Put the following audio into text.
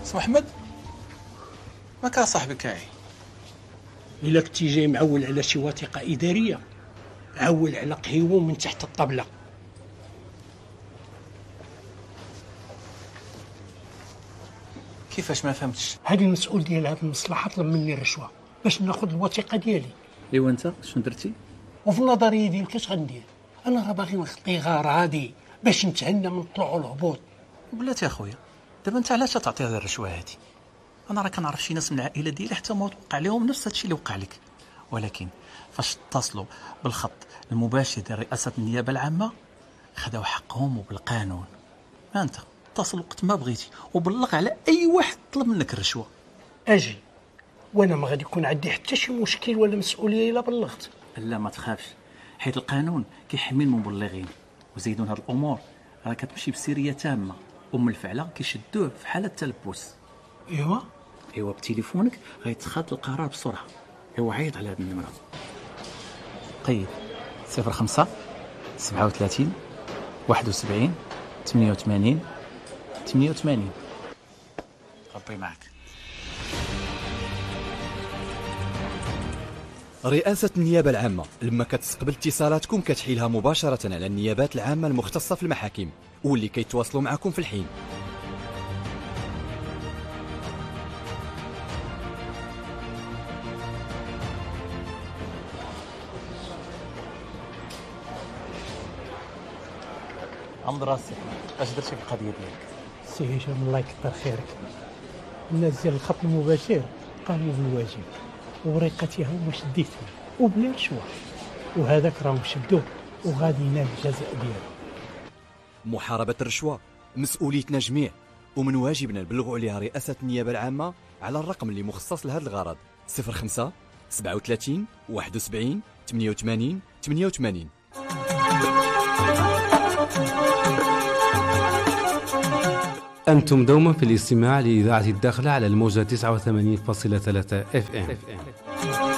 اسمو احمد ما كان صاحبي كاعي. الا كنتي جاي معول على شي وثيقه اداريه عول على قهيوه من تحت الطبله. كيفاش ما فهمتش؟ هذه المسؤول ديال هذه المصلحه طلب مني الرشوه باش ناخذ الوثيقه ديالي. ايوا انت شنو درتي؟ وفي النظريه ديالك اش غندير؟ انا راه باغي نخطي غراضي باش نتهنى من الطلوع والهبوط. بلاتي اخويا دابا انت علاش تعطي هذه الرشوه هذه؟ انا راه كنعرف شي ناس من العائله ديالي حتى ما وقع لهم نفس هادشي اللي وقع لك، ولكن فاش اتصلوا بالخط المباشر ديال رئاسه النيابه العامه خداو حقهم وبالقانون. ما انت اتصل وقت ما بغيتي وبلغ على اي واحد طلب منك الرشوه. اجي وانا ما غادي يكون عندي حتى شي مشكل ولا مسؤوليه الا بلغت. لا ما تخافش، حيت القانون كيحمي المبلغين، وزيدون هاد الامور راه كتمشي بسريه تامه، ام الفعله كيشدوه في حاله تلبس. ايوا بتليفونك غيتخذ القرار بسرعه. ايوا عيط على هاد النمره. قيد 05 37 71 88 88. ربي معك. رئاسة النيابة العامة لما كتستقبل اتصالاتكم كتحيلها مباشرة على النيابات العامة المختصة في المحاكم واللي كيتواصلوا معكم في الحين. عمد راسي اش درتي في القضيه ديالك؟ سي هشام الله يكثر خيرك، الناس ديال الخط المباشر قاموا بالواجب ووريقتها هما شديتها وبلا رشوه، وهذاك راهم شدوه وغادي ينال الجزاء ديالو. محاربة الرشوة مسؤوليتنا جميع، ومن واجبنا نبلغوا عليها رئاسة النيابة العامة على الرقم اللي مخصص لهذا الغرض 05 37 71 88 88. أنتم دوما في الاستماع لإذاعة الداخلة على الموجة 89.3 FM.